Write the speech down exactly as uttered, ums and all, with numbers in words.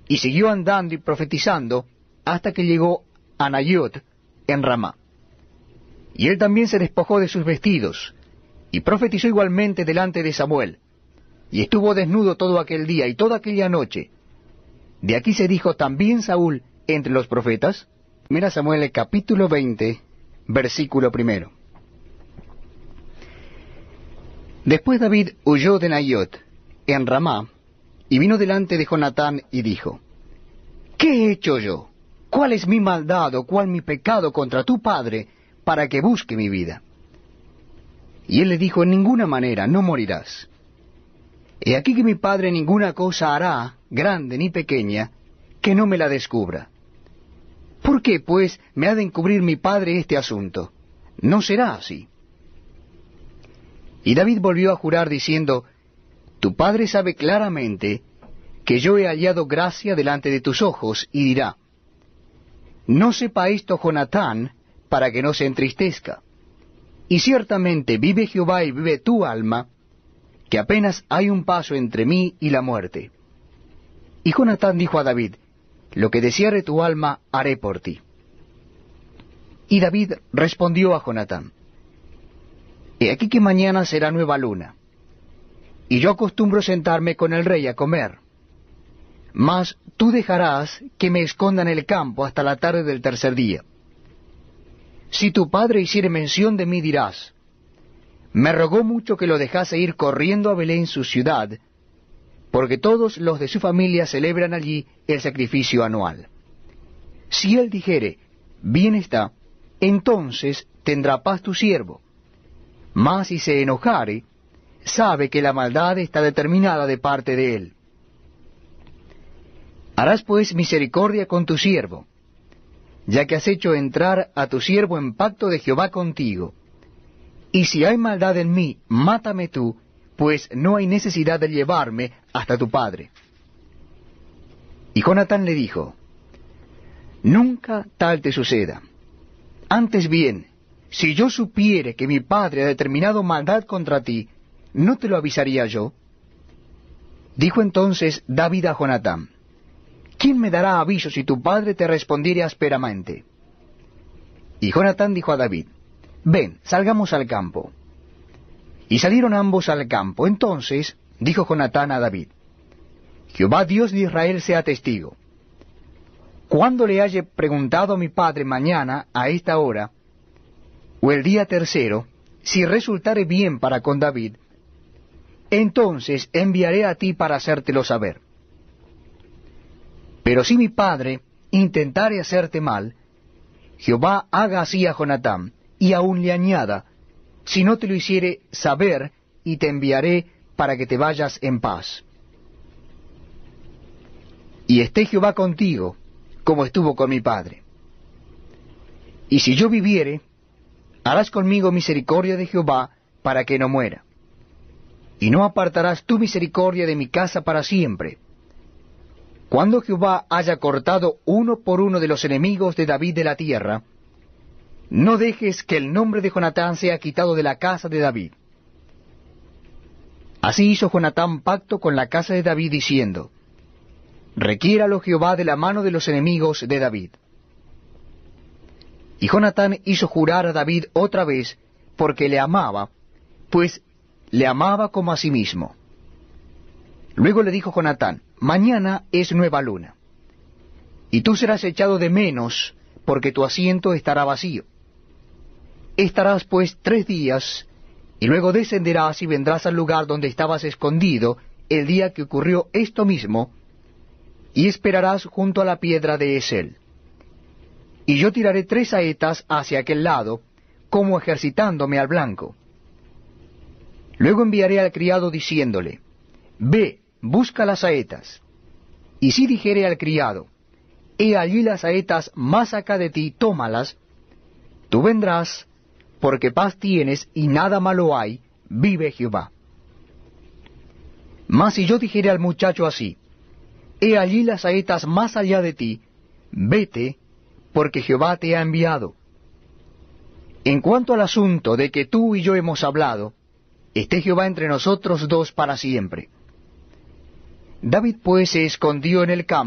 y siguió andando y profetizando hasta que llegó a Naiot en Ramá. Y él también se despojó de sus vestidos, y profetizó igualmente delante de Samuel, y estuvo desnudo todo aquel día y toda aquella noche. De aquí se dijo: ¿también Saúl entre los profetas? Mira Samuel el capítulo veinte, versículo primero. Después David huyó de Naiot en Ramá, y vino delante de Jonatán y dijo: ¿qué he hecho yo? ¿Cuál es mi maldad o cuál mi pecado contra tu padre, para que busque mi vida? Y él le dijo: en ninguna manera, no morirás. He aquí que mi padre ninguna cosa hará, grande ni pequeña, que no me la descubra. ¿Por qué, pues, me ha de encubrir mi padre este asunto? No será así. Y David volvió a jurar diciendo: tu padre sabe claramente que yo he hallado gracia delante de tus ojos, y dirá: no sepa esto Jonatán, para que no se entristezca. Y ciertamente vive Jehová y vive tu alma, que apenas hay un paso entre mí y la muerte. Y Jonatán dijo a David: lo que deseare tu alma haré por ti. Y David respondió a Jonatán: he aquí que mañana será nueva luna, y yo acostumbro sentarme con el rey a comer. Mas tú dejarás que me esconda en el campo hasta la tarde del tercer día. Si tu padre hiciere mención de mí, dirás: me rogó mucho que lo dejase ir corriendo a Belén su ciudad, porque todos los de su familia celebran allí el sacrificio anual. Si él dijere: bien está, entonces tendrá paz tu siervo. Mas si se enojare, sabe que la maldad está determinada de parte de él. Harás pues misericordia con tu siervo, ya que has hecho entrar a tu siervo en pacto de Jehová contigo. Y si hay maldad en mí, mátame tú, pues no hay necesidad de llevarme hasta tu padre. Y Jonatán le dijo: nunca tal te suceda. Antes bien, si yo supiere que mi padre ha determinado maldad contra ti, ¿no te lo avisaría yo? Dijo entonces David a Jonatán: ¿quién me dará aviso si tu padre te respondiere ásperamente? Y Jonatán dijo a David: ven, salgamos al campo. Y salieron ambos al campo. Entonces dijo Jonatán a David: Jehová Dios de Israel sea testigo. Cuando le haya preguntado a mi padre mañana a esta hora, o el día tercero, si resultare bien para con David, entonces enviaré a ti para hacértelo saber. Pero si mi padre intentare hacerte mal, Jehová haga así a Jonatán, y aun le añada, si no te lo hiciere saber, y te enviaré para que te vayas en paz. Y esté Jehová contigo, como estuvo con mi padre. Y si yo viviere, harás conmigo misericordia de Jehová, para que no muera. Y no apartarás tu misericordia de mi casa para siempre. Cuando Jehová haya cortado uno por uno de los enemigos de David de la tierra, no dejes que el nombre de Jonatán sea quitado de la casa de David. Así hizo Jonatán pacto con la casa de David, diciendo: requiéralo Jehová de la mano de los enemigos de David. Y Jonatán hizo jurar a David otra vez, porque le amaba, pues le amaba como a sí mismo. Luego le dijo Jonatán: mañana es nueva luna, y tú serás echado de menos, porque tu asiento estará vacío. Estarás pues tres días, y luego descenderás y vendrás al lugar donde estabas escondido el día que ocurrió esto mismo, y esperarás junto a la piedra de Esel. Y yo tiraré tres saetas hacia aquel lado, como ejercitándome al blanco. Luego enviaré al criado diciéndole: ve, busca las saetas. Y si dijere al criado: he allí las saetas más acá de ti, tómalas, tú vendrás, porque paz tienes y nada malo hay, vive Jehová. Mas si yo dijere al muchacho así: he allí las saetas más allá de ti, vete, porque Jehová te ha enviado. En cuanto al asunto de que tú y yo hemos hablado, esté Jehová entre nosotros dos para siempre. David pues se escondió en el campo,